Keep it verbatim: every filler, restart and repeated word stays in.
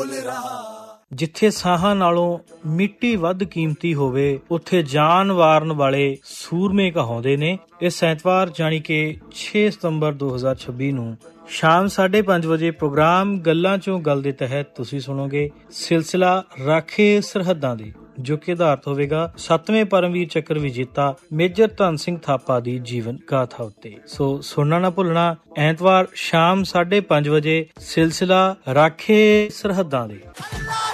ਜਿੱਥੇ ਸਾਹਾਂ ਨਾਲੋਂ ਮਿੱਟੀ ਵੱਧ ਕੀਮਤੀ ਹੋਵੇ, ਉੱਥੇ ਜਾਨ ਵਾਰਨ ਵਾਲੇ ਸੂਰਮੇ ਕਹਾਉਂਦੇ ਨੇ। ਇਸ ਐਤਵਾਰ ਜਾਣੀ ਕਿ ਛੇ ਸਤੰਬਰ ਦੋ ਹਜ਼ਾਰ ਛੱਬੀ ਨੂੰ ਸ਼ਾਮ ਸਾਢੇ ਪੰਜ ਵਜੇ ਪ੍ਰੋਗਰਾਮ ਗੱਲਾਂ ਚੋਂ ਗੱਲ ਦੇ ਤਹਿਤ ਤੁਸੀਂ ਸੁਣੋਗੇ ਸਿਲਸਿਲਾ ਰਾਖੇ ਸਰਹੱਦਾਂ ਦੀ, ਜੋ ਕਿ ਆਧਾਰਿਤ ਹੋਵੇਗਾ ਸੱਤਵੇਂ ਪਰਮਵੀਰ ਚੱਕਰ ਵਿਜੇਤਾ ਮੇਜਰ ਧਨ ਸਿੰਘ ਥਾਪਾ ਦੀ ਜੀਵਨ ਗਾਥਾ ਉੱਤੇ। ਸੋ ਸੁਣਨਾ ਨਾ ਭੁੱਲਣਾ, ਐਤਵਾਰ ਸ਼ਾਮ ਸਾਢੇ ਪੰਜ ਵਜੇ ਸਿਲਸਿਲਾ ਰਾਖੇ ਸਰਹੱਦਾਂ ਦੀ।